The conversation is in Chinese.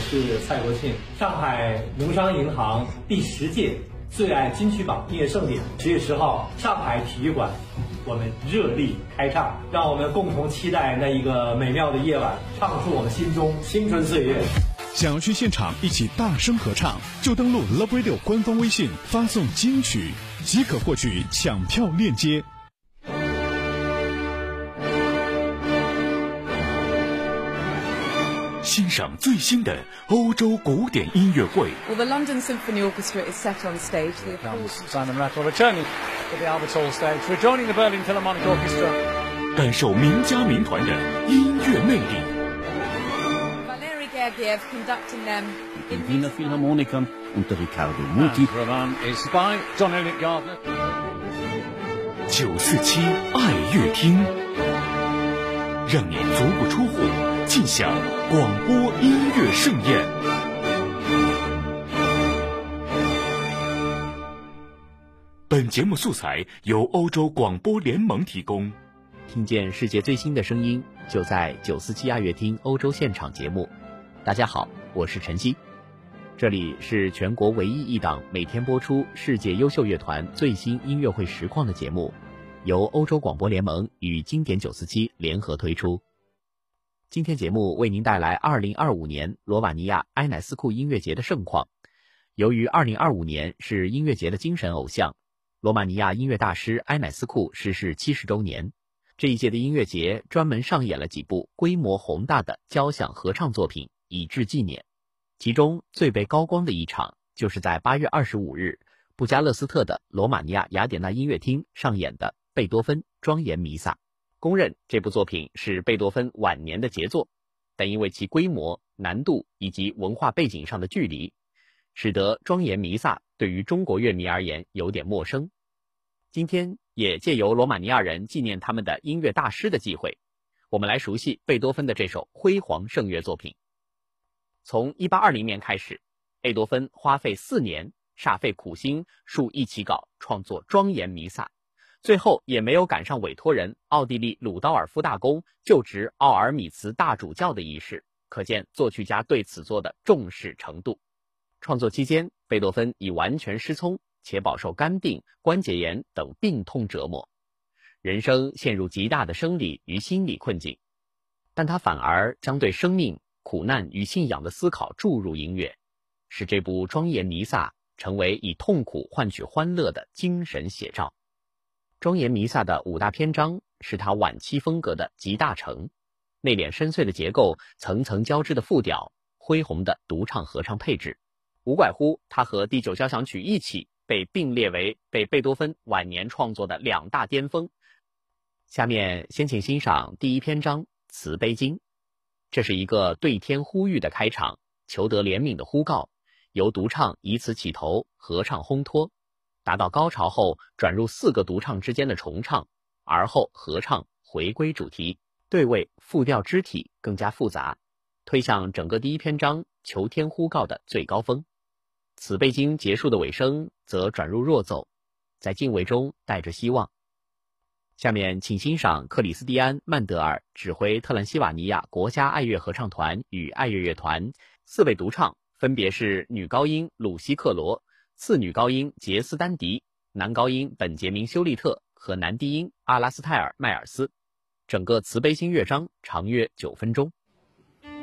是蔡国庆。上海农商银行第10届最爱金曲榜音乐盛典10月10号，上海体育馆，我们热力开唱，让我们共同期待那一个美妙的夜晚，唱出我们心中青春岁月。 想要去现场一起大声合唱，就登录 Love Radio 官方微信，发送金曲即可获取抢票链接。欣赏最新的欧洲古典音乐会。 Well, the London Symphony Orchestra is set on stage. Simon Rattle returning to the Albert Hall stage, rejoining the Berlin Philharmonic Orchestra. 感受名家名团的音乐魅力。 Valery Gergiev conducting them in Wiener Philharmoniker unter Riccardo Muti. Roman is by John Eliot Gardner. 947爱乐厅，让你足不出户尽享广播音乐盛宴。本节目素材由欧洲广播联盟提供。 听见世界最新的声音，就在947爱乐厅欧洲现场节目。大家好，我是陈曦，这里是全国唯一一档每天播出世界优秀乐团最新音乐会实况的节目，由欧洲广播联盟与经典947联合推出。今天节目为您带来2025年罗马尼亚埃乃斯库音乐节的盛况。由于2025年是音乐节的精神偶像，罗马尼亚音乐大师埃乃斯库逝世70周年，这一届的音乐节专门上演了几部规模宏大的交响合唱作品以致纪念。其中最被高光的一场，就是在8月25日布加勒斯特的罗马尼亚雅典娜音乐厅上演的贝多芬庄严弥撒。公认这部作品是贝多芬晚年的杰作，但因为其规模、难度以及文化背景上的距离，使得庄严弥撒对于中国乐迷而言有点陌生。今天也借由罗马尼亚人纪念他们的音乐大师的机会，我们来熟悉贝多芬的这首辉煌圣乐作品。从1820年开始，贝多芬花费4年，煞费苦心，数一起稿创作庄严弥撒，最后也没有赶上委托人奥地利鲁道尔夫大公就职奥尔米茨大主教的仪式，可见作曲家对此作的重视程度。创作期间，贝多芬已完全失聪，且饱受肝病、关节炎等病痛折磨，人生陷入极大的生理与心理困境，但他反而将对生命、苦难与信仰的思考注入音乐，使这部庄严弥撒成为以痛苦换取欢乐的精神写照。庄严弥撒的5大篇章是他晚期风格的集大成，内敛深邃的结构，层层交织的复调，恢宏的独唱合唱配置，无怪乎他和第9交响曲一起被并列为被贝多芬晚年创作的2大巅峰。下面先请欣赏第1篇章慈悲经，这是一个对天呼吁的开场，求得怜悯的呼告，由独唱以此起头，合唱烘托，达到高潮后转入4个独唱之间的重唱，而后合唱回归主题，对位复调肢体更加复杂，推向整个第1篇章求天呼告的最高峰。慈悲经结束的尾声则转入弱奏，在敬畏中带着希望。下面请欣赏克里斯蒂安·曼德尔指挥特兰西瓦尼亚国家爱乐合唱团与爱乐乐团4位独唱，分别是女高音鲁西克罗、次女高音杰斯丹迪、男高音本杰明修利特和男低音阿拉斯泰尔迈尔斯。整个慈悲经乐章长约9分钟。